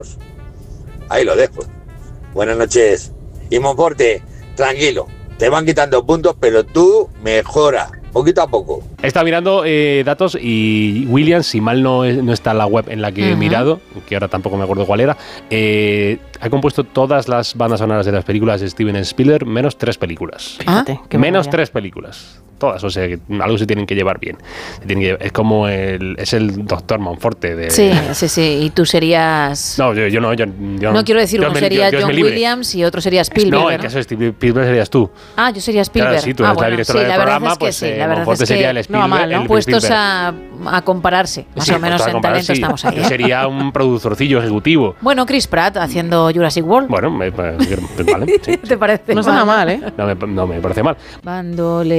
Ahí lo dejo. Buenas noches. Y Monforte, tranquilo, te van quitando puntos, pero tú mejora, poquito a poco. He estado mirando datos y Williams, si mal no está en la web en la que he mirado, que ahora tampoco me acuerdo cuál era, ha compuesto todas las bandas sonoras de las películas de Steven Spielberg, menos 3 películas. Fíjate, menos 3 películas. Todas, o sea, que algo se tienen que llevar bien. Es como es el doctor Monforte de... Sí. Y tú serías... No, yo no. No quiero decir, uno sería John Williams y otro sería Spielberg. No, en caso de Spielberg serías tú. Ah, yo sería Spielberg. Claro, sí, tú eres la directora del programa, pues Monforte sería el Spielberg. No, mal, ¿no? Puestos a compararse, más o menos en talento estamos ahí. Yo sería un productorcillo ejecutivo. Bueno, Chris Pratt haciendo Jurassic World. Bueno, vale. Sí. ¿Te parece? No está nada mal, ¿eh? No me parece mal. Bandole.